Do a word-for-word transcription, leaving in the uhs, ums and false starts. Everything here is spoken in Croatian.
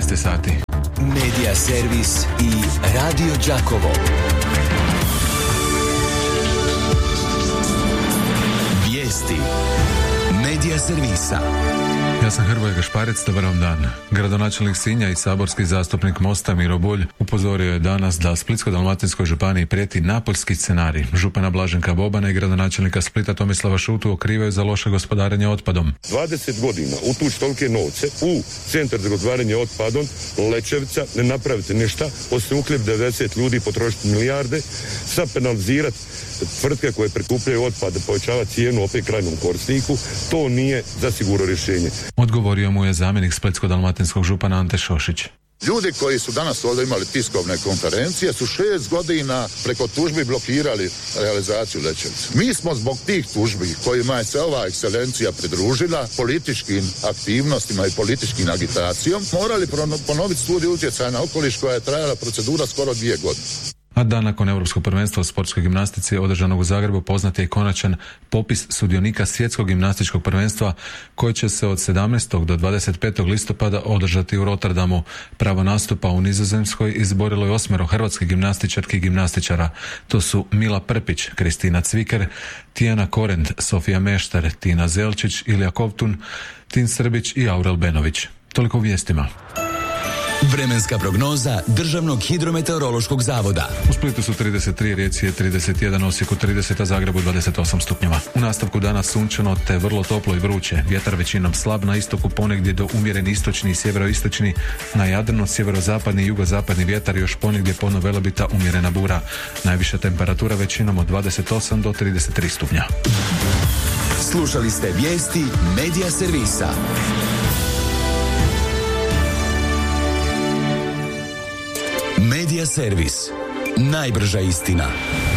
jedanaest sati. Medija servis i Radio Đakovo. Vijesti Medija servisa. Ja sam Hrvoje Gašparec, dobar vam dan. Gradonačelnik Sinja i saborski zastupnik Mosta Miro Bulj upozorio je danas da Splitsko-dalmatinskoj županiji prijeti napoljski scenarij. Župana Blaženka Bobana i gradonačelnika Splita Tomislava Šutu okrivaju za loše gospodarenje otpadom. dvadeset godina utući tolike novce u centar za gospodarenje otpadom Lečevica, ne napravite ništa, osim uhljeb devedeset ljudi, potrošiti milijarde, sad penalizirati tvrtke koje prikupljaju otpad, povećavati cijenu opet krajnom korisniku, to nije zasigurno rješenje. Odgovorio mu je zamjenik Splitsko-dalmatinskog župana Ante Šošić. Ljudi koji su danas ovdje imali tiskovne konferencije su šest godina preko tužbi blokirali realizaciju Lečevice. Mi smo zbog tih tužbi kojima je se ova ekscelencija pridružila političkim aktivnostima i političkim agitacijom morali ponoviti studiju utjecaja na okoliš koja je trajala procedura skoro dvije godine. A dan nakon Europskog prvenstva u sportskoj gimnastici održanog u Zagrebu poznat je i konačan popis sudionika svjetskog gimnastičkog prvenstva koje će se od sedamnaestog do dvadeset petog listopada održati u Rotterdamu. Pravo nastupa u Nizozemskoj izborilo je osmero hrvatskih gimnastičarki i gimnastičara. To su Mila Prpić, Kristina Cviker, Tijana Korend, Sofija Meštar, Tina Zelčić, Ilija Kovtun, Tin Srbić i Aurel Benović. Toliko u vijestima. Vremenska prognoza Državnog hidrometeorološkog zavoda. U Splitu su trideset tri, Rijeci je trideset jedan, Osijeku trideset, a Zagrebu dvadeset osam stupnjeva. U nastavku dana sunčano te vrlo toplo i vruće. Vjetar većinom slab, na istoku ponegdje do umjereni istočni i sjeveroistočni, na Jadranu sjeverozapadni i jugozapadni vjetar, još ponegdje podno Velebita umjerena bura. Najviša temperatura većinom od dvadeset osam do trideset tri stupnja. Slušali ste vijesti Medija servisa. Medija servis. Najbrža istina.